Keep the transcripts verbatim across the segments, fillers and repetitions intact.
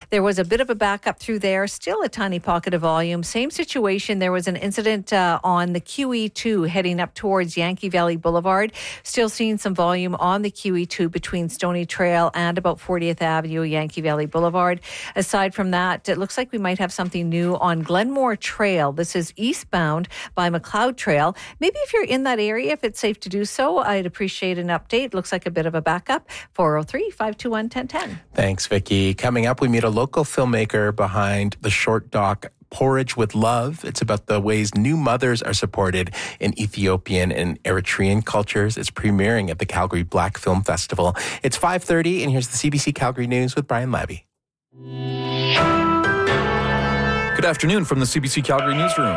There was a bit of a backup through there, still a tiny pocket of volume. Same situation. There was an incident uh, on the Q E two heading up towards Yankee Valley Boulevard. Still seeing some volume on the Q E two between Stony Trail and about fortieth Avenue, Yankee Valley Boulevard. Aside from that, it looks like we might have something new on Glenmore Trail. This is eastbound by McLeod Trail. Maybe if you're in that area, if it's safe to do so, I'd appreciate an update. Looks like a bit of a backup. four oh three, five two one, one oh one oh. Thanks, Vicki. Coming up, we meet a local filmmaker behind the short doc Porridge with Love. It's about the ways new mothers are supported in Ethiopian and Eritrean cultures. It's premiering at the Calgary Black Film Festival. It's five thirty, and here's the C B C Calgary News with Brian Labby. Good afternoon from the C B C Calgary Newsroom.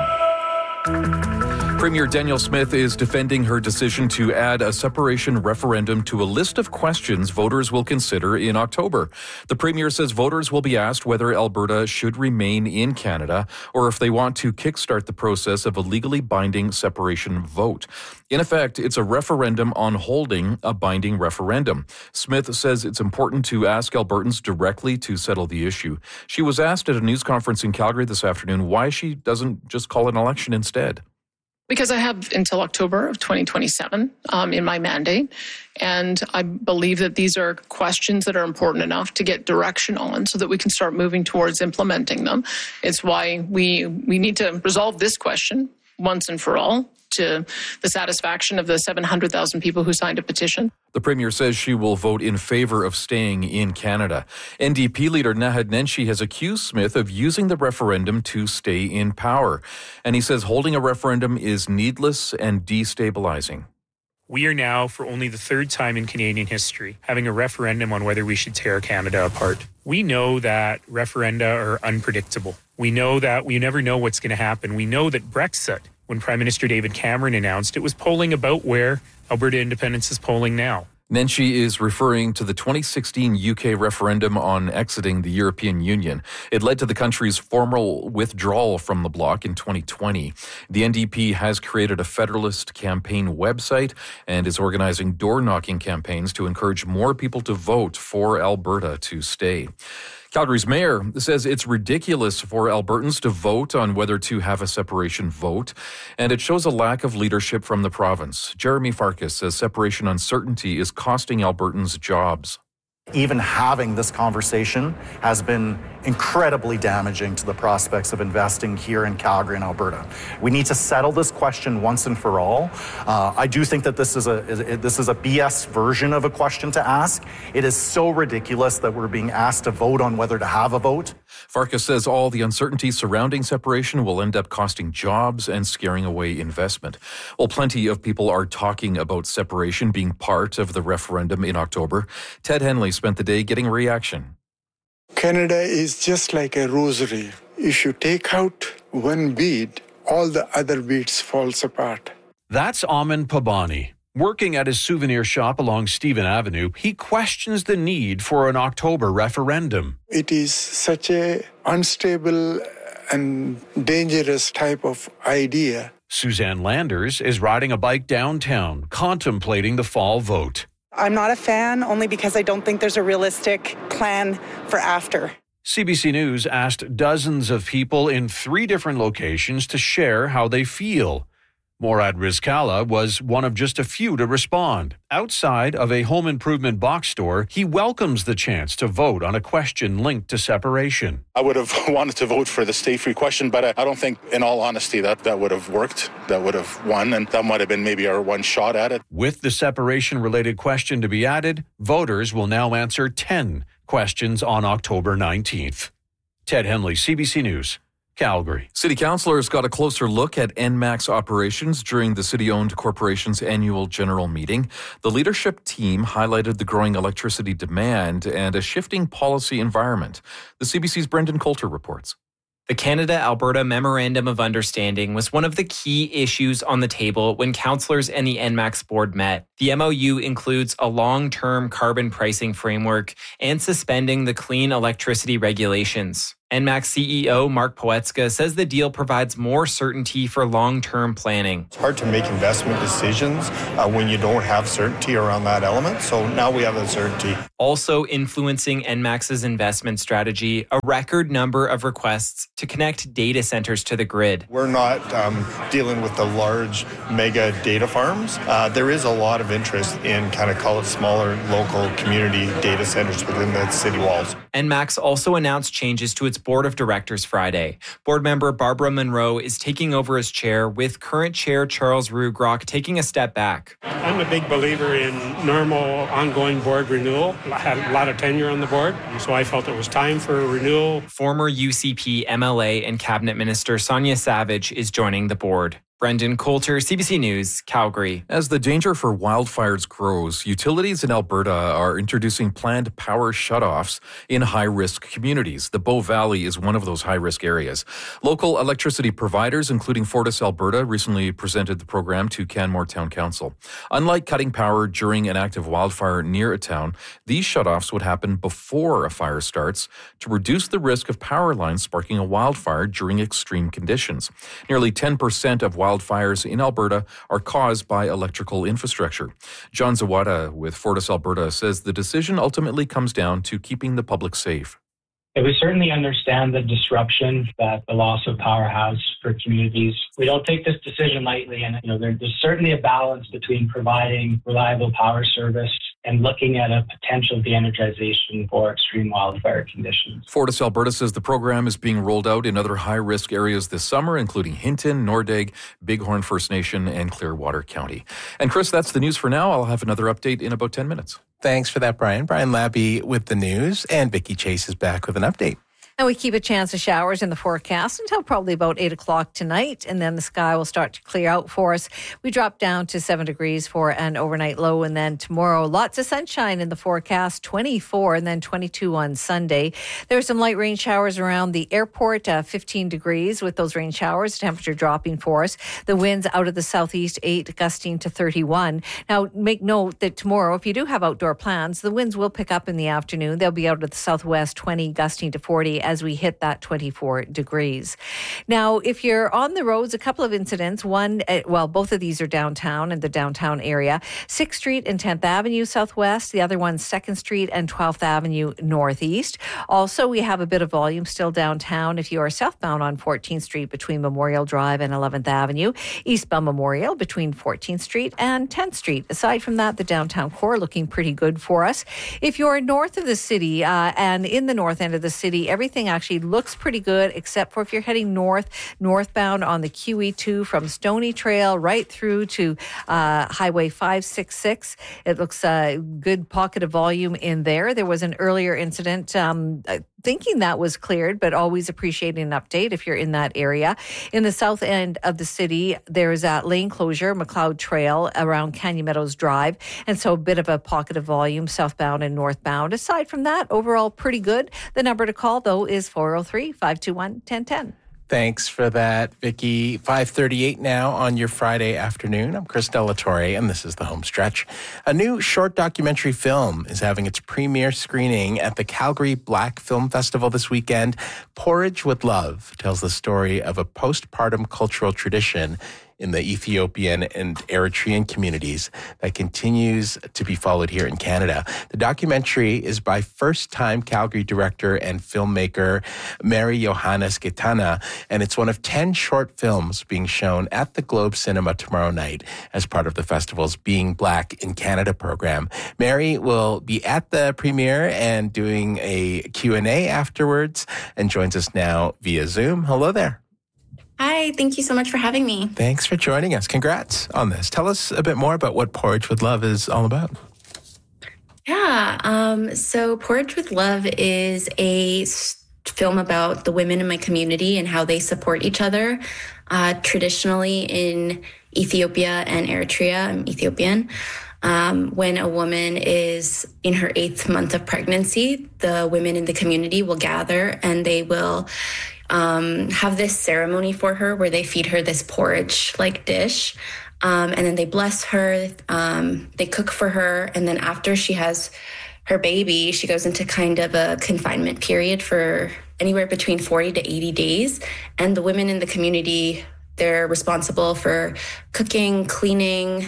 Premier Danielle Smith is defending her decision to add a separation referendum to a list of questions voters will consider in October. The Premier says voters will be asked whether Alberta should remain in Canada or if they want to kickstart the process of a legally binding separation vote. In effect, it's a referendum on holding a binding referendum. Smith says it's important to ask Albertans directly to settle the issue. She was asked at a news conference in Calgary this afternoon why she doesn't just call an election instead. Because I have until October of twenty twenty-seven um, in my mandate, and I believe that these are questions that are important enough to get direction on so that we can start moving towards implementing them. It's why we we need to resolve this question once and for all to the satisfaction of the seven hundred thousand people who signed a petition. The Premier says she will vote in favor of staying in Canada. N D P leader Naheed Nenshi has accused Smith of using the referendum to stay in power. And he says holding a referendum is needless and destabilizing. We are now, for only the third time in Canadian history, having a referendum on whether we should tear Canada apart. We know that referenda are unpredictable. We know that we never know what's going to happen. We know that Brexit, when Prime Minister David Cameron announced, it was polling about where Alberta independence is polling now. Nenshi is referring to the twenty sixteen U K referendum on exiting the European Union. It led to the country's formal withdrawal from the bloc in twenty twenty. The N D P has created a Federalist campaign website and is organizing door-knocking campaigns to encourage more people to vote for Alberta to stay. Calgary's mayor says it's ridiculous for Albertans to vote on whether to have a separation vote, and it shows a lack of leadership from the province. Jeremy Farkas says separation uncertainty is costing Albertans jobs. Even having this conversation has been incredibly damaging to the prospects of investing here in Calgary and Alberta. We need to settle this question once and for all. Uh, I do think that this is a this is a B S version of a question to ask. It is so ridiculous that we're being asked to vote on whether to have a vote. Farkas says all the uncertainty surrounding separation will end up costing jobs and scaring away investment. Well, plenty of people are talking about separation being part of the referendum in October. Ted Henley spent the day getting a reaction. Canada is just like a rosary. If you take out one bead, all the other beads falls apart. That's Amin Pabani. Working at his souvenir shop along Stephen Avenue, he questions the need for an October referendum. It is such a unstable and dangerous type of idea. Suzanne Landers is riding a bike downtown, contemplating the fall vote. I'm not a fan, only because I don't think there's a realistic plan for after. C B C News asked dozens of people in three different locations to share how they feel. Morad Rizkala was one of just a few to respond. Outside of a home improvement box store, he welcomes the chance to vote on a question linked to separation. I would have wanted to vote for the stay-free question, but I don't think, in all honesty, that that would have worked. That would have won, and that might have been maybe our one shot at it. With the separation-related question to be added, voters will now answer ten questions on October nineteenth. Ted Henley, C B C News, Calgary. City councillors got a closer look at N MAX operations during the city-owned corporation's annual general meeting. The leadership team highlighted the growing electricity demand and a shifting policy environment. The C B C's Brendan Coulter reports. The Canada-Alberta Memorandum of Understanding was one of the key issues on the table when councillors and the N MAX board met. The M O U includes a long-term carbon pricing framework and suspending the clean electricity regulations. N MAX C E O Mark Poetska says the deal provides more certainty for long-term planning. It's hard to make investment decisions uh, when you don't have certainty around that element. So now we have the certainty. Also influencing N MAX's investment strategy, a record number of requests to connect data centers to the grid. We're not um, dealing with the large mega data farms. Uh, there is a lot of interest in kind of call it smaller local community data centers within the city walls. N MAX also announced changes to its board of directors Friday. Board member Barbara Monroe is taking over as chair, with current chair Charles Rugrock taking a step back. I'm a big believer in normal ongoing board renewal. I had a lot of tenure on the board, so I felt it was time for a renewal. Former U C P M L A and Cabinet Minister Sonia Savage is joining the board. Brendan Coulter, C B C News, Calgary. As the danger for wildfires grows, utilities in Alberta are introducing planned power shutoffs in high-risk communities. The Bow Valley is one of those high-risk areas. Local electricity providers, including Fortis Alberta, recently presented the program to Canmore Town Council. Unlike cutting power during an active wildfire near a town, these shutoffs would happen before a fire starts to reduce the risk of power lines sparking a wildfire during extreme conditions. Nearly ten percent of wildfires Wildfires in Alberta are caused by electrical infrastructure. John Zawada with Fortis Alberta says the decision ultimately comes down to keeping the public safe. We certainly understand the disruption that the loss of power has for communities. We don't take this decision lightly, and you know there, there's certainly a balance between providing reliable power service and looking at a potential de-energization for extreme wildfire conditions. Fortis Alberta says the program is being rolled out in other high-risk areas this summer, including Hinton, Nordegg, Bighorn First Nation, and Clearwater County. And Chris, that's the news for now. I'll have another update in about ten minutes. Thanks for that, Brian. Brian Labby with the news, and Vicki Chase is back with an update. And we keep a chance of showers in the forecast until probably about eight o'clock tonight, and then the sky will start to clear out for us. We drop down to seven degrees for an overnight low, and then tomorrow, lots of sunshine in the forecast, twenty-four, and then twenty-two on Sunday. There's some light rain showers around the airport, uh, fifteen degrees with those rain showers, temperature dropping for us. The winds out of the southeast, eight, gusting to thirty-one. Now, make note that tomorrow, if you do have outdoor plans, the winds will pick up in the afternoon. They'll be out of the southwest, twenty, gusting to forty, as we hit that twenty-four degrees. Now, if you're on the roads, a couple of incidents. One, well, both of these are downtown in the downtown area. sixth Street and tenth Avenue Southwest. The other one, second Street and twelfth Avenue Northeast. Also, we have a bit of volume still downtown if you are southbound on fourteenth Street between Memorial Drive and eleventh Avenue. Eastbound Memorial between fourteenth Street and tenth Street. Aside from that, the downtown core looking pretty good for us. If you're north of the city uh, and in the north end of the city, everything actually looks pretty good, except for if you're heading north, northbound on the Q E two from Stony Trail right through to uh, Highway five sixty-six. It looks a good pocket of volume in there. There was an earlier incident, um, thinking that was cleared, but always appreciating an update if you're in that area. In the south end of the city, there's a lane closure, McLeod Trail around Canyon Meadows Drive, and so a bit of a pocket of volume southbound and northbound. Aside from that, overall pretty good. The number to call, though, is four oh three, five two one, one oh one oh. Thanks for that, Vicki. five thirty-eight now on your Friday afternoon. I'm Chris Delatorre, and this is The Home Stretch. A new short documentary film is having its premiere screening at the Calgary Black Film Festival this weekend. Porridge with Love tells the story of a postpartum cultural tradition in the Ethiopian and Eritrean communities that continues to be followed here in Canada. The documentary is by first-time Calgary director and filmmaker Mary Johannes Getana, and it's one of ten short films being shown at the Globe Cinema tomorrow night as part of the festival's Being Black in Canada program. Mary will be at the premiere and doing a Q and A afterwards and joins us now via Zoom. Hello there. Hi, thank you so much for having me. Thanks for joining us. Congrats on this. Tell us a bit more about what Porridge with Love is all about. Yeah, um, so Porridge with Love is a film about the women in my community and how they support each other. Uh, traditionally in Ethiopia and Eritrea, I'm Ethiopian, um, when a woman is in her eighth month of pregnancy, the women in the community will gather and they will Um, have this ceremony for her where they feed her this porridge-like dish, um, and then they bless her, um, they cook for her, and then after she has her baby, she goes into kind of a confinement period for anywhere between forty to eighty days. And the women in the community, they're responsible for cooking, cleaning,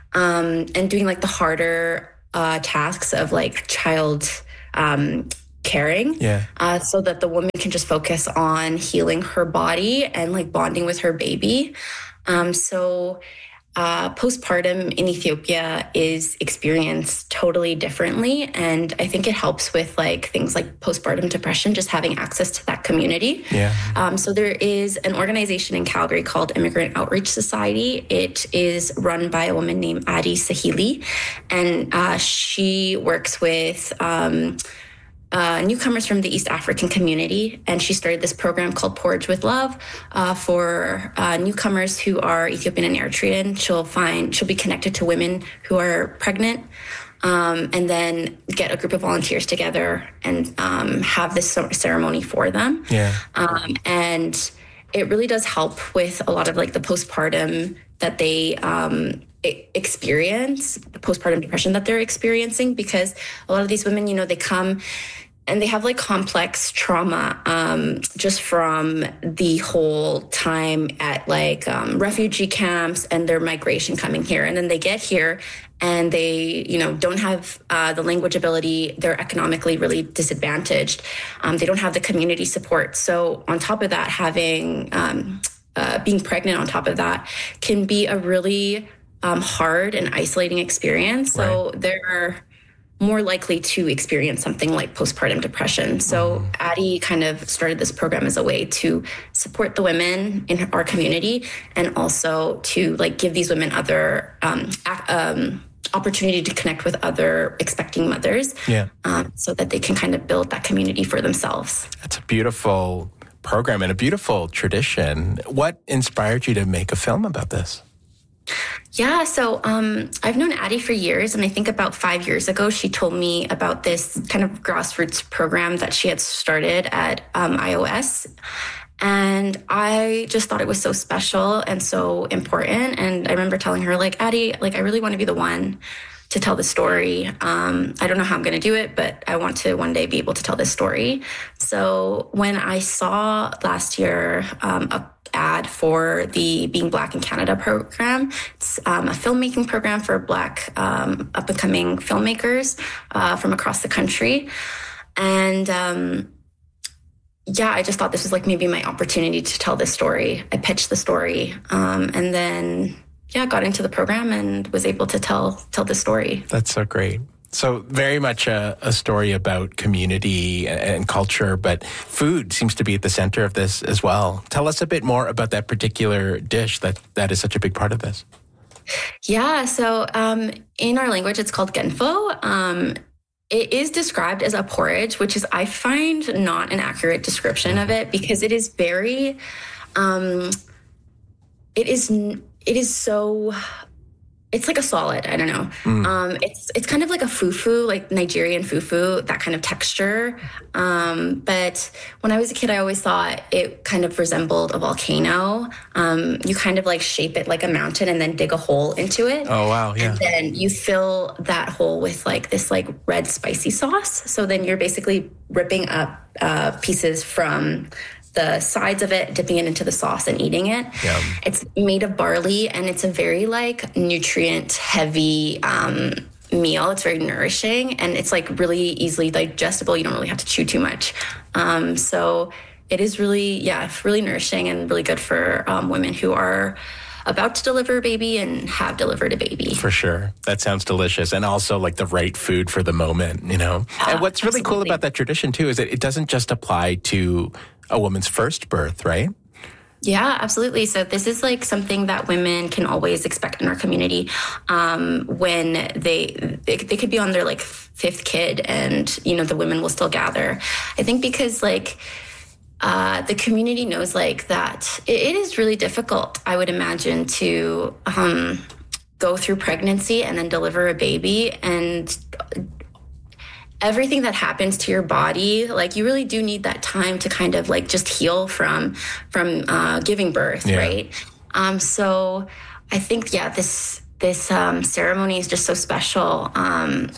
um, and doing like the harder uh, tasks of like child um, caring. Yeah. Uh, so that the woman can just focus on healing her body and like bonding with her baby. Um, so uh, postpartum in Ethiopia is experienced totally differently. And I think it helps with like things like postpartum depression, just having access to that community. Yeah. Um, so there is an organization in Calgary called Immigrant Outreach Society. It is run by a woman named Adi Sahili, and uh, she works with um, Uh, newcomers from the East African community, and she started this program called Porridge with Love uh, for uh, newcomers who are Ethiopian and Eritrean. She'll find she'll be connected to women who are pregnant, um, and then get a group of volunteers together and um, have this ceremony for them. Yeah, um, and it really does help with a lot of like the postpartum that they um, experience, the postpartum depression that they're experiencing, because a lot of these women, you know, they come and they have like complex trauma um, just from the whole time at like um, refugee camps and their migration coming here. And then they get here and they, you know, don't have uh, the language ability. They're economically really disadvantaged. Um, they don't have the community support. So on top of that, having um, uh, being pregnant on top of that can be a really um, hard and isolating experience. So Right. they're more likely to experience something like postpartum depression. So mm-hmm. Addie kind of started this program as a way to support the women in our community, and also to like give these women other um, um, opportunity to connect with other expecting mothers, yeah, um, so that they can kind of build that community for themselves. That's a beautiful program and a beautiful tradition. What inspired you to make a film about this? Yeah, so um, I've known Addie for years, and I think about five years ago, she told me about this kind of grassroots program that she had started at um, I O S. And I just thought it was so special and so important. And I remember telling her, like, Addie, like, I really want to be the one to tell the story. Um, I don't know how I'm going to do it, but I want to one day be able to tell this story. So when I saw last year um, a ad for the Being Black in Canada program. It's um, a filmmaking program for Black um, up-and-coming filmmakers uh, from across the country. And um, yeah, I just thought this was like maybe my opportunity to tell this story. I pitched the story um, and then, yeah, got into the program and was able to tell tell the story. That's so great. So very much a, a story about community and, and culture, but food seems to be at the center of this as well. Tell us a bit more about that particular dish that, that is such a big part of this. Yeah, so um, in our language, it's called genfo. Um, it is described as a porridge, which is, I find, not an accurate description of it, because it is very, um, it is, it is so... It's like a solid. I don't know. Mm. Um, it's it's kind of like a fufu, like Nigerian fufu, that kind of texture. Um, but when I was a kid, I always thought it kind of resembled a volcano. Um, you kind of like shape it like a mountain and then dig a hole into it. Oh, wow. Yeah. And then you fill that hole with like this like red spicy sauce. So then you're basically ripping up uh, pieces from the sides of it, dipping it into the sauce and eating it. Yum. It's made of barley, and it's a very like nutrient heavy um, meal. It's very nourishing, and it's like really easily digestible. You don't really have to chew too much. Um, so it is really, yeah, really nourishing and really good for um, women who are about to deliver a baby and have delivered a baby. For sure. That sounds delicious. And also like the right food for the moment, you know? Yeah, and what's really absolutely. cool about that tradition too is that it doesn't just apply to a woman's first birth, right? Yeah, absolutely. So this is like something that women can always expect in our community um, when they, they they could be on their like fifth kid, and, you know, the women will still gather. I think because like uh, the community knows like that it, it is really difficult, I would imagine, to um, go through pregnancy and then deliver a baby, and everything that happens to your body, like you really do need that time to kind of like just heal from from uh, giving birth, yeah. right? Um, so I think, yeah, this this um, ceremony is just so special. Um,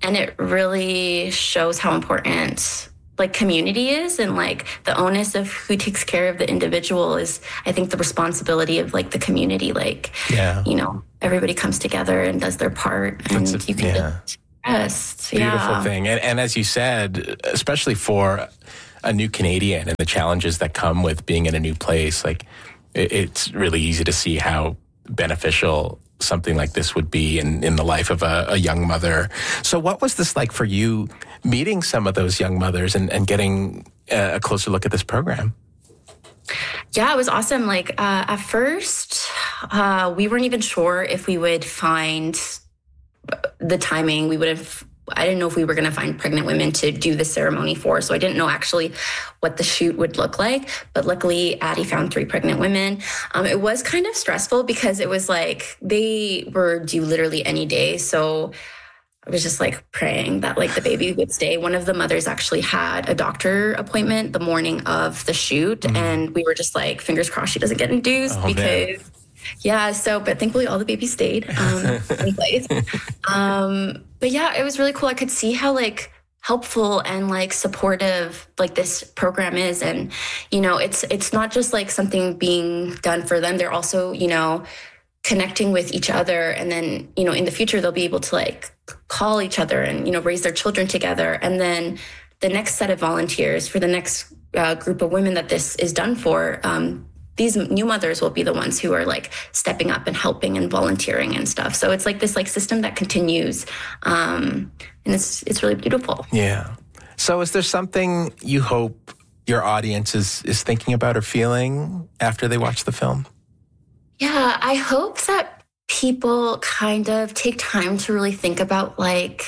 and it really shows how important like community is, and like the onus of who takes care of the individual is, I think, the responsibility of like the community. Like, yeah. you know, everybody comes together and does their part, and a, you can yeah. just rest. Beautiful yeah. thing. And, and as you said, especially for a new Canadian and the challenges that come with being in a new place, like it, it's really easy to see how beneficial something like this would be in, in the life of a, a young mother. So what was this like for you, meeting some of those young mothers and, and getting a closer look at this program? Yeah, it was awesome. Like uh, at first, uh, we weren't even sure if we would find the timing. We would have, I didn't know if we were going to find pregnant women to do the ceremony for. So I didn't know actually what the shoot would look like. But luckily, Addie found three pregnant women. Um, it was kind of stressful because it was like they were due literally any day. So I was just like praying that like the baby would stay. One of the mothers actually had a doctor appointment the morning of the shoot. Mm. And we were just like, fingers crossed she doesn't get induced oh, because... Man. Yeah, so, but thankfully all the babies stayed um, in place. Um, but yeah, it was really cool. I could see how like helpful and like supportive like this program is. And, you know, it's, it's not just like something being done for them. They're also, you know, connecting with each other. And then, you know, in the future, they'll be able to like call each other and, you know, raise their children together. And then the next set of volunteers for the next uh, group of women that this is done for, um, these new mothers will be the ones who are like stepping up and helping and volunteering and stuff. So it's like this like system that continues. Um, and it's, it's really beautiful. Yeah. So is there something you hope your audience is, is thinking about or feeling after they watch the film? Yeah, I hope that people kind of take time to really think about like,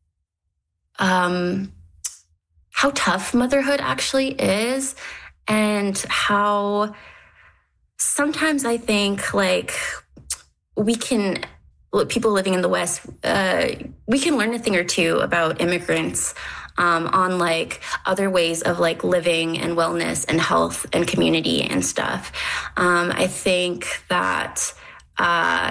um, how tough motherhood actually is, and how sometimes I think like we can, people living in the West, uh, we can learn a thing or two about immigrants um, on like other ways of like living and wellness and health and community and stuff. Um, I think that uh,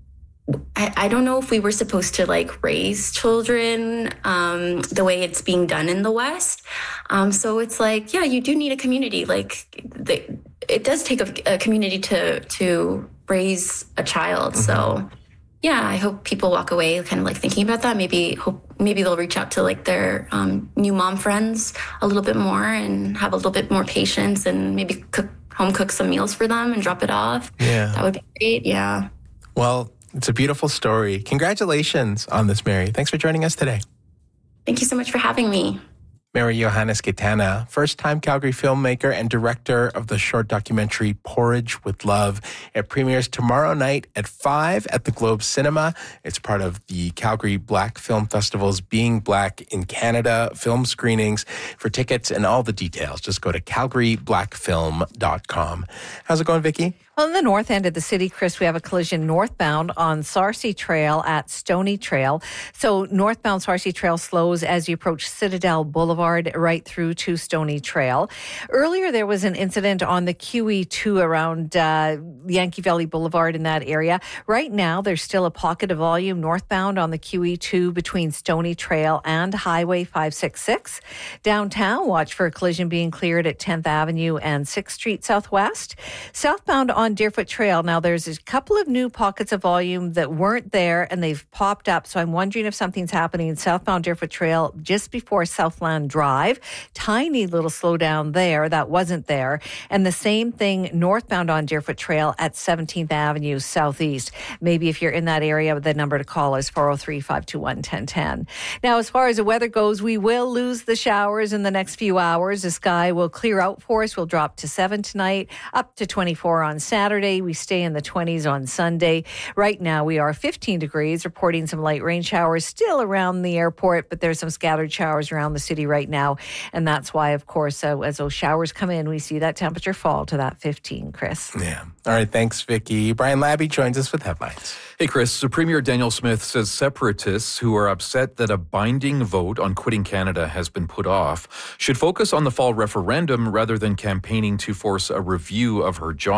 I, I don't know if we were supposed to like raise children um, the way it's being done in the West. Um, so it's like, yeah, you do need a community. Like the, it does take a, a community to to raise a child. Mm-hmm. So yeah, I hope people walk away kind of like thinking about that. Maybe hope maybe they'll reach out to like their um, new mom friends a little bit more and have a little bit more patience, and maybe cook home cook some meals for them and drop it off. Yeah, that would be great. Yeah. Well, it's a beautiful story. Congratulations on this, Mary. Thanks for joining us today. Thank you so much for having me. Mary Johannes Quintana, first-time Calgary filmmaker and director of the short documentary Porridge with Love. It premieres tomorrow night at five at the Globe Cinema. It's part of the Calgary Black Film Festival's Being Black in Canada film screenings. For tickets and all the details, just go to calgary black film dot com. How's it going, Vicki? Well, in the north end of the city, Chris, we have a collision northbound on Sarcee Trail at Stony Trail. So northbound Sarcee Trail slows as you approach Citadel Boulevard right through to Stony Trail. Earlier, there was an incident on the Q E two around uh, Yankee Valley Boulevard in that area. Right now, there's still a pocket of volume northbound on the Q E two between Stony Trail and Highway five sixty-six. Downtown, watch for a collision being cleared at tenth Avenue and sixth Street Southwest. Southbound on On Deerfoot Trail. Now, there's a couple of new pockets of volume that weren't there and they've popped up. So I'm wondering if something's happening southbound Deerfoot Trail just before Southland Drive. Tiny little slowdown there that wasn't there. And the same thing northbound on Deerfoot Trail at seventeenth Avenue Southeast. Maybe if you're in that area, the number to call is four oh three, five two one, one oh one oh. Now, as far as the weather goes, we will lose the showers in the next few hours. The sky will clear out for us. We'll drop to seven tonight, up to twenty-four on Saturday. We stay in the twenties on Sunday. Right now, we are fifteen degrees, reporting some light rain showers still around the airport, but there's some scattered showers around the city right now. And that's why, of course, uh, as those showers come in, we see that temperature fall to that fifteen, Chris. Yeah. All right. Thanks, Vicki. Brian Labby joins us with headlines. Hey, Chris. So Premier Daniel Smith says separatists who are upset that a binding vote on quitting Canada has been put off should focus on the fall referendum rather than campaigning to force a review of her job.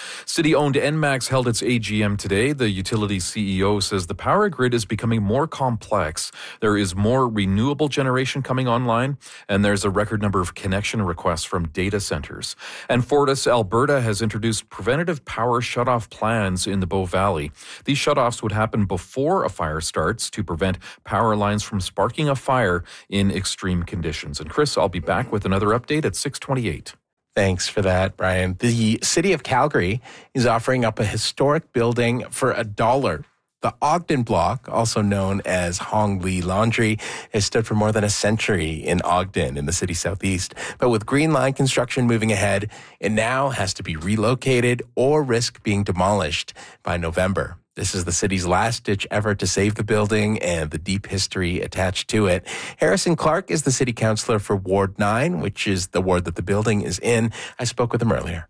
City-owned Enmax held its A G M today. The utility C E O says the power grid is becoming more complex. There is more renewable generation coming online, and there's a record number of connection requests from data centers. And Fortis Alberta has introduced preventative power shutoff plans in the Bow Valley. These shutoffs would happen before a fire starts to prevent power lines from sparking a fire in extreme conditions. And Chris, I'll be back with another update at six twenty-eight. Thanks for that, Brian. The city of Calgary is offering up a historic building for a dollar. The Ogden Block, also known as Hong Li Laundry, has stood for more than a century in Ogden in the city southeast. But with Green Line construction moving ahead, it now has to be relocated or risk being demolished by November. This is the city's last-ditch effort to save the building and the deep history attached to it. Harrison Clark is the city councillor for Ward nine, which is the ward that the building is in. I spoke with him earlier.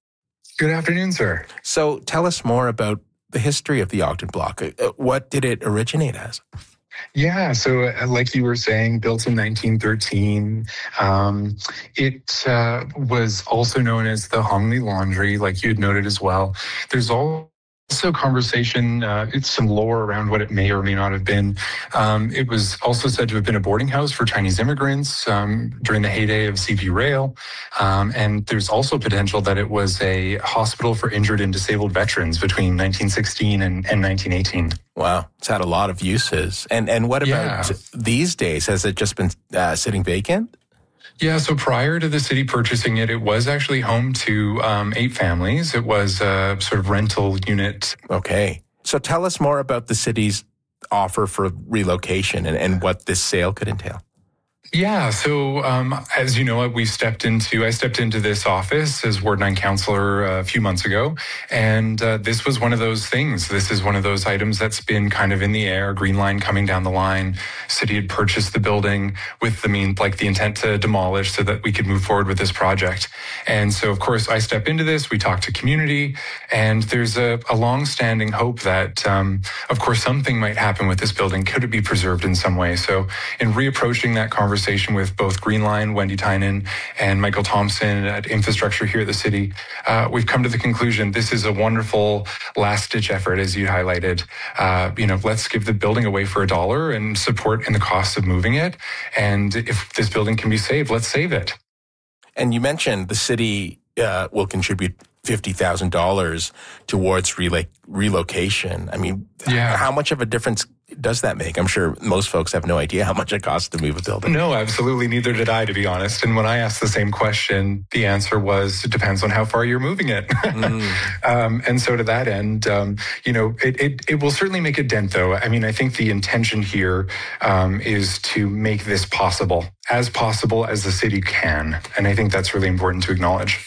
Good afternoon, sir. So tell us more about the history of the Ogden Block. What did it originate as? Yeah, so uh, like you were saying, built in nineteen thirteen. Um, it uh, was also known as the Hong Li Laundry, like you had noted as well. There's all Also, conversation, uh, it's some lore around what it may or may not have been. Um, it was also said to have been a boarding house for Chinese immigrants um, during the heyday of C P Rail. Um, and there's also potential that it was a hospital for injured and disabled veterans between nineteen sixteen and, and nineteen eighteen. Wow, it's had a lot of uses. And, and what about yeah. these days? Has it just been uh, sitting vacant? Yeah, so prior to the city purchasing it, it was actually home to um, eight families. It was a sort of rental unit. Okay. So tell us more about the city's offer for relocation and, and what this sale could entail. Yeah, so um, as you know, we stepped into, I stepped into this office as Ward nine councillor a few months ago, and uh, this was one of those things. This is one of those items that's been kind of in the air, Green Line coming down the line. City had purchased the building with the mean, like the intent to demolish so that we could move forward with this project. And so, of course, I step into this, we talk to community, and there's a, a long-standing hope that, um, of course, something might happen with this building. Could it be preserved in some way? So in reapproaching that conversation, with both Green Line, Wendy Tynan, and Michael Thompson at Infrastructure here at the city, uh, we've come to the conclusion this is a wonderful last-ditch effort, as you highlighted. Uh, you know, let's give the building away for a dollar and support in the cost of moving it. And if this building can be saved, let's save it. And you mentioned the city uh, will contribute fifty thousand dollars towards relo- relocation. I mean, yeah. how much of a difference does that make? I'm sure most folks have no idea how much it costs to move a building. No, absolutely. Neither did I, to be honest. And when I asked the same question, the answer was, it depends on how far you're moving it. Mm. um, and so to that end, um, you know, it, it, it will certainly make a dent, though. I mean, I think the intention here um, is to make this possible, as possible as the city can. And I think that's really important to acknowledge.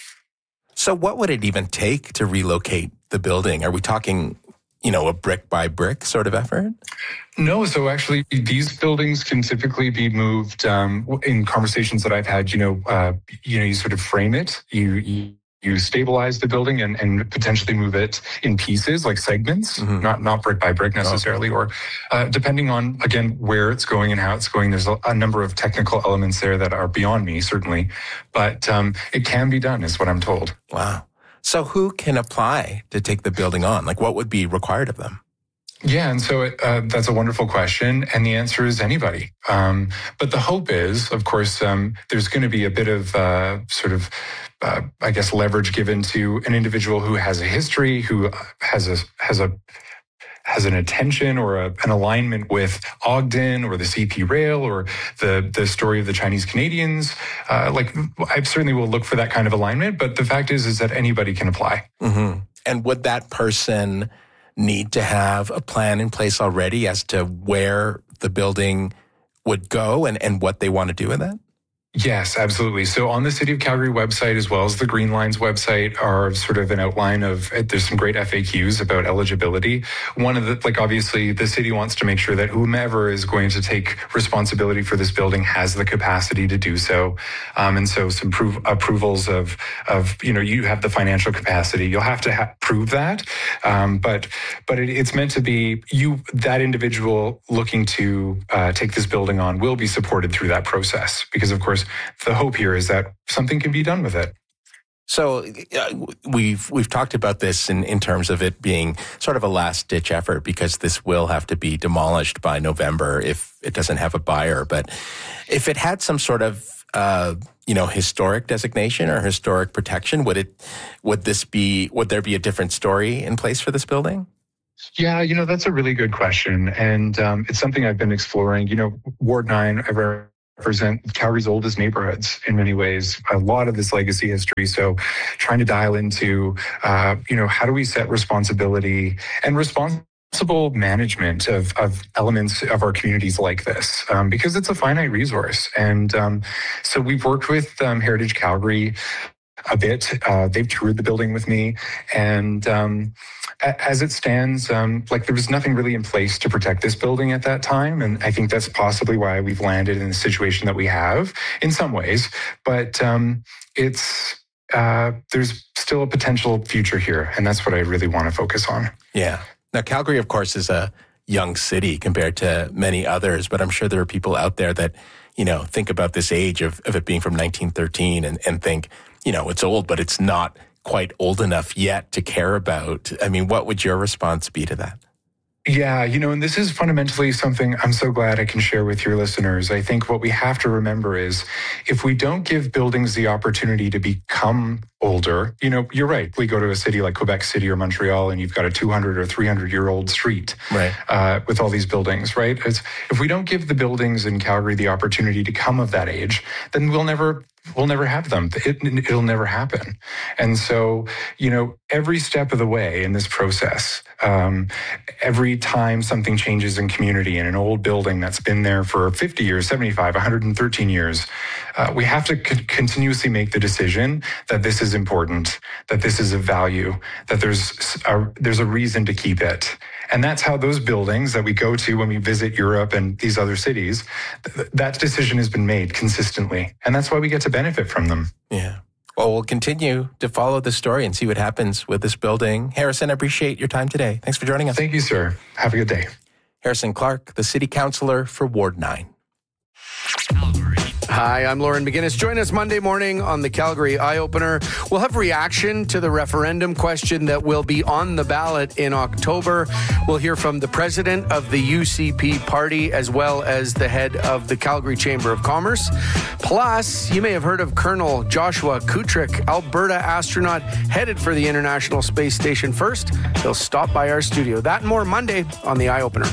So what would it even take to relocate the building? Are we talking, you know, a brick by brick sort of effort? No, so actually these buildings can typically be moved um, in conversations that I've had, you know, uh, you know, you sort of frame it, you, you You stabilize the building and, and potentially move it in pieces, like segments, mm-hmm. not not brick by brick necessarily, okay. or uh, depending on, again, where it's going and how it's going. There's a, a number of technical elements there that are beyond me, certainly. But um, it can be done, is what I'm told. Wow. So who can apply to take the building on? Like, what would be required of them? Yeah, and so it, uh, that's a wonderful question, and the answer is anybody. Um, but the hope is, of course, um, there's going to be a bit of uh, sort of, uh, I guess, leverage given to an individual who has a history, who has a has a has an attention or a, an alignment with Ogden or the C P Rail or the the story of the Chinese Canadians. Uh, like, I certainly will look for that kind of alignment. But the fact is, is that anybody can apply. Mm-hmm. And would that person need to have a plan in place already as to where the building would go and, and what they want to do with it? Yes, absolutely. So on the City of Calgary website, as well as the Green Line's website, are sort of an outline of, there's some great F A Qs about eligibility. One of the, like, obviously the city wants to make sure that whomever is going to take responsibility for this building has the capacity to do so. Um, and so some prov- approvals of, of, you know, you have the financial capacity. You'll have to ha- prove that. Um, but, but it, it's meant to be you, that individual looking to uh, take this building on will be supported through that process. Because of course, the hope here is that something can be done with it. So uh, we've we've talked about this in, in terms of it being sort of a last-ditch effort because this will have to be demolished by November if it doesn't have a buyer. But if it had some sort of, uh, you know, historic designation or historic protection, would it would this be would there be a different story in place for this building? Yeah, you know, that's a really good question. And um, it's something I've been exploring. You know, Ward nine, ever represent Calgary's oldest neighborhoods in many ways, a lot of this legacy history. So trying to dial into, uh, you know, how do we set responsibility and responsible management of, of elements of our communities like this, um, because it's a finite resource. And um, so we've worked with um, Heritage Calgary a bit. Uh, they've toured the building with me. And um, as it stands, um, like there was nothing really in place to protect this building at that time. And I think that's possibly why we've landed in the situation that we have in some ways. But um, it's uh, there's still a potential future here. And that's what I really want to focus on. Yeah. Now, Calgary, of course, is a young city compared to many others. But I'm sure there are people out there that, you know, think about this age of, of it being from nineteen thirteen and, and think, you know, it's old, but it's not quite old enough yet to care about. I mean, what would your response be to that? Yeah, you know, and this is fundamentally something I'm so glad I can share with your listeners. I think what we have to remember is if we don't give buildings the opportunity to become older, you know, you're right. We go to a city like Quebec City or Montreal and you've got a two hundred or three hundred year old street right. uh, with all these buildings, right? It's, if we don't give the buildings in Calgary the opportunity to come of that age, then we'll never We'll never have them. It, it'll never happen. And so, you know, every step of the way in this process, um, every time something changes in community in an old building that's been there for fifty years, seventy-five, one hundred thirteen years, uh, we have to c- continuously make the decision that this is important, that this is of value, that there's a, there's a reason to keep it. And that's how those buildings that we go to when we visit Europe and these other cities, th- that decision has been made consistently. And that's why we get to benefit from them. Yeah. Well, we'll continue to follow the story and see what happens with this building. Harrison, I appreciate your time today. Thanks for joining us. Thank you, sir. Have a good day. Harrison Clark, the city councillor for Ward nine. Hi, I'm Lauren McGinnis. Join us Monday morning on the Calgary Eye Opener. We'll have reaction to the referendum question that will be on the ballot in October. We'll hear from the president of the U C P party as well as the head of the Calgary Chamber of Commerce. Plus, you may have heard of Colonel Joshua Kutrick, Alberta astronaut headed for the International Space Station first. He'll stop by our studio. That and more Monday on the Eye Opener.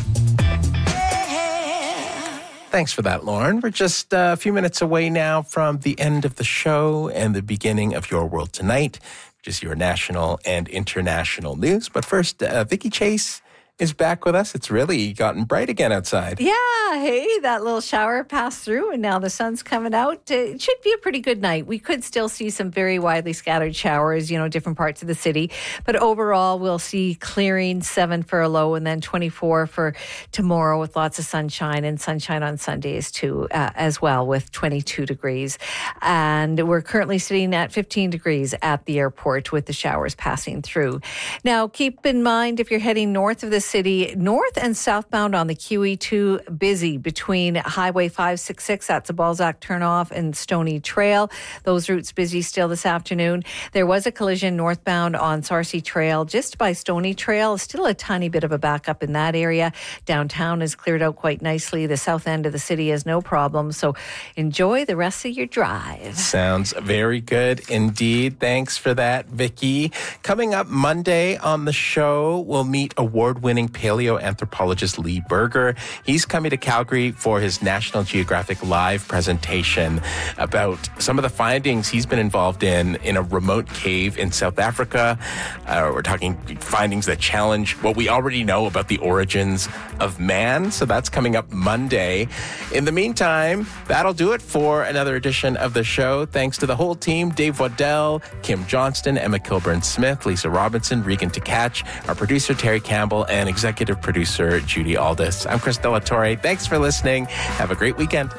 Thanks for that, Lauren. We're just a few minutes away now from the end of the show and the beginning of Your World Tonight, which is your national and international news. But first, uh, Vicky Chase is back with us. It's really gotten bright again outside. Yeah, hey, that little shower passed through and now the sun's coming out. It should be a pretty good night. We could still see some very widely scattered showers, you know, different parts of the city. But overall, we'll see clearing, seven for a low and then twenty-four for tomorrow with lots of sunshine and sunshine on Sundays too, uh, as well with twenty-two degrees. And we're currently sitting at fifteen degrees at the airport with the showers passing through. Now, keep in mind if you're heading north of the city, north and southbound on the Q E two, busy between Highway five sixty-six, that's a Balzac turnoff, and Stony Trail. Those routes busy still this afternoon. There was a collision northbound on Sarcee Trail just by Stony Trail. Still a tiny bit of a backup in that area. Downtown is cleared out quite nicely. The south end of the city has no problem. So enjoy the rest of your drive. Sounds very good indeed. Thanks for that, Vicky. Coming up Monday on the show, we'll meet award-winning paleoanthropologist Lee Berger. He's coming to Calgary for his National Geographic Live presentation about some of the findings he's been involved in in a remote cave in South Africa. Uh, we're talking findings that challenge what we already know about the origins of man. So that's coming up Monday. In the meantime, that'll do it for another edition of the show. Thanks to the whole team, Dave Waddell, Kim Johnston, Emma Kilburn-Smith, Lisa Robinson, Regan Tkach, our producer Terry Campbell, and executive producer Judy Aldis. I'm Chris Delatorre. Thanks for listening. Have a great weekend.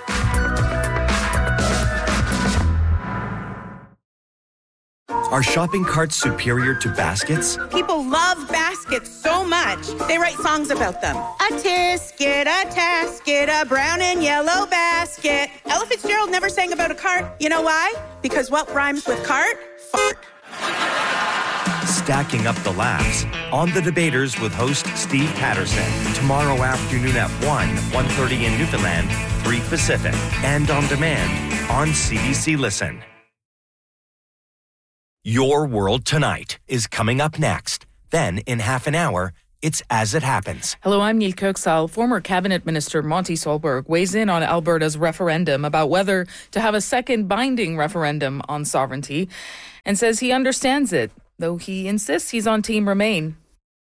Are shopping carts superior to baskets? People love baskets so much, they write songs about them. A tisket, a tasket, a brown and yellow basket. Ella Fitzgerald never sang about a cart. You know why? Because what rhymes with cart? Fart. Stacking up the laughs on The Debaters with host Steve Patterson. Tomorrow afternoon at one, one thirty in Newfoundland, three Pacific. And on demand on C B C Listen. Your World Tonight is coming up next. Then, in half an hour, it's As It Happens. Hello, I'm Neil Kirksall. Former Cabinet Minister Monty Solberg weighs in on Alberta's referendum about whether to have a second binding referendum on sovereignty and says he understands it, though he insists he's on Team Remain.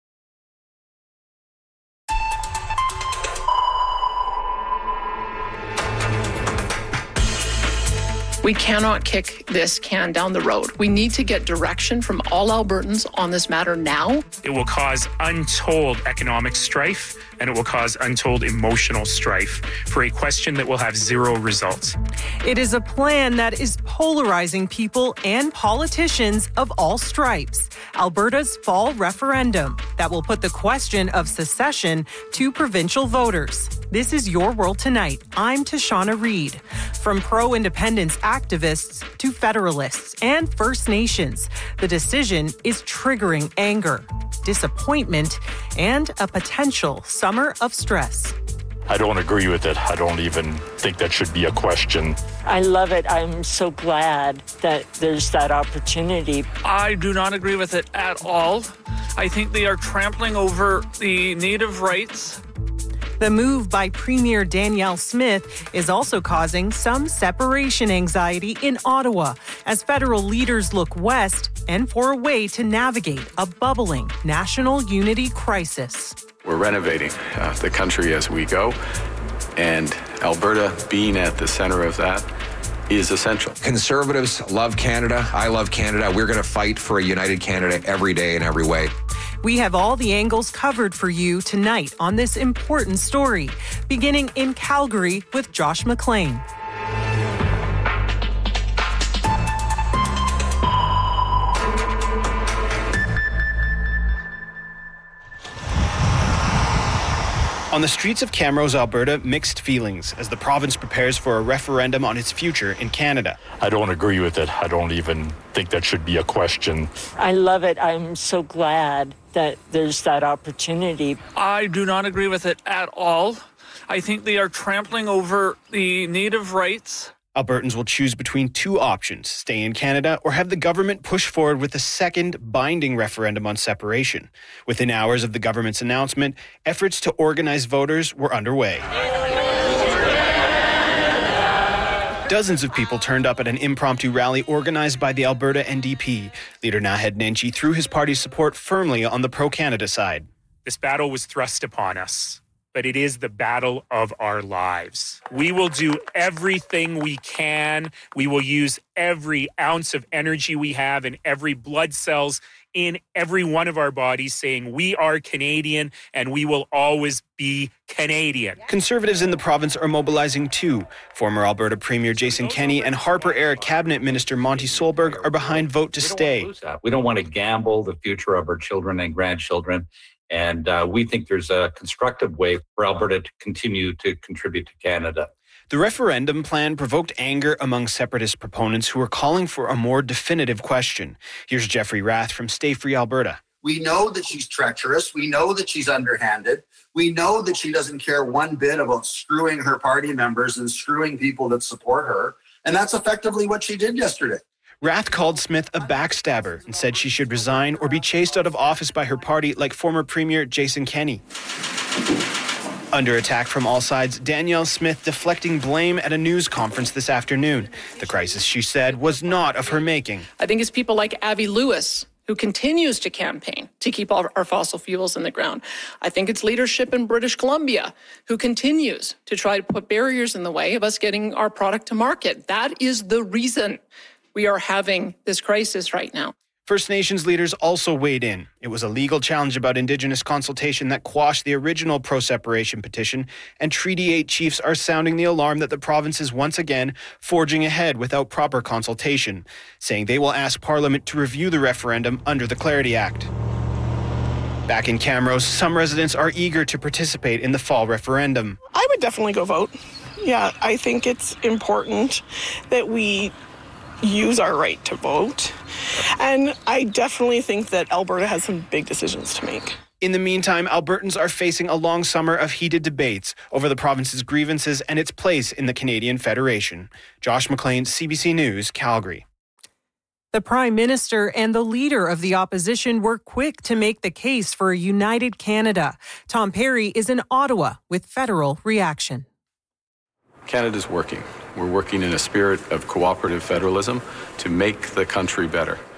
We cannot kick this can down the road. We need to get direction from all Albertans on this matter now. It will cause untold economic strife, and it will cause untold emotional strife for a question that will have zero results. It is a plan that is polarizing people and politicians of all stripes. Alberta's fall referendum that will put the question of secession to provincial voters. This is Your World Tonight. I'm Tashana Reed. From pro-independence activists to federalists and First Nations, the decision is triggering anger, disappointment, and a potential summer of stress. I don't agree with it. I don't even think that should be a question. I love it. I'm so glad that there's that opportunity. I do not agree with it at all. I think they are trampling over the native rights. The move by Premier Danielle Smith is also causing some separation anxiety in Ottawa as federal leaders look west and for a way to navigate a bubbling national unity crisis. We're renovating uh, the country as we go, and Alberta being at the center of that is essential. Conservatives love Canada. I love Canada. We're going to fight for a united Canada every day in every way. We have all the angles covered for you tonight on this important story, beginning in Calgary with Josh McLean. On the streets of Camrose, Alberta, mixed feelings as the province prepares for a referendum on its future in Canada. I don't agree with it. I don't even think that should be a question. I love it. I'm so glad that there's that opportunity. I do not agree with it at all. I think they are trampling over the native rights. Albertans will choose between two options, stay in Canada or have the government push forward with a second binding referendum on separation. Within hours of the government's announcement, efforts to organize voters were underway. Dozens of people turned up at an impromptu rally organized by the Alberta N D P. Leader Naheed Nenshi threw his party's support firmly on the pro-Canada side. This battle was thrust upon us, but it is the battle of our lives. We will do everything we can. We will use every ounce of energy we have and every blood cells in every one of our bodies saying we are Canadian and we will always be Canadian. Conservatives in the province are mobilizing too. Former Alberta Premier Jason Kenney and Harper-era Cabinet Minister Monty Solberg are behind Vote to Stay. We don't want to gamble the future of our children and grandchildren. And uh, we think there's a constructive way for Alberta to continue to contribute to Canada. The referendum plan provoked anger among separatist proponents who are calling for a more definitive question. Here's Jeffrey Rath from Stay Free Alberta. We know that she's treacherous. We know that she's underhanded. We know that she doesn't care one bit about screwing her party members and screwing people that support her. And that's effectively what she did yesterday. Rath called Smith a backstabber and said she should resign or be chased out of office by her party like former Premier Jason Kenney. Under attack from all sides, Danielle Smith deflecting blame at a news conference this afternoon. The crisis, she said, was not of her making. I think it's people like Avi Lewis who continues to campaign to keep all our fossil fuels in the ground. I think it's leadership in British Columbia who continues to try to put barriers in the way of us getting our product to market. That is the reason we are having this crisis right now. First Nations leaders also weighed in. It was a legal challenge about Indigenous consultation that quashed the original pro-separation petition, and Treaty eight chiefs are sounding the alarm that the province is once again forging ahead without proper consultation, saying they will ask Parliament to review the referendum under the Clarity Act. Back in Camrose, some residents are eager to participate in the fall referendum. I would definitely go vote. Yeah, I think it's important that we use our right to vote. And I definitely think that Alberta has some big decisions to make. In the meantime, Albertans are facing a long summer of heated debates over the province's grievances and its place in the Canadian Federation. Josh McLean, C B C News, Calgary. The Prime Minister and the leader of the opposition were quick to make the case for a united Canada. Tom Perry is in Ottawa with federal reaction. Canada's working. We're working in a spirit of cooperative federalism to make the country better.